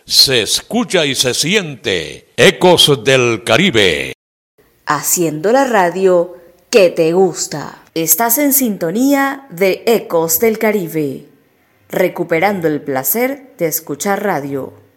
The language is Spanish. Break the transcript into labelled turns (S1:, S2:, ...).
S1: Se escucha y se siente Ecos del Caribe.
S2: Haciendo la radio que te gusta. Estás en sintonía de Ecos del Caribe, recuperando el placer de escuchar radio.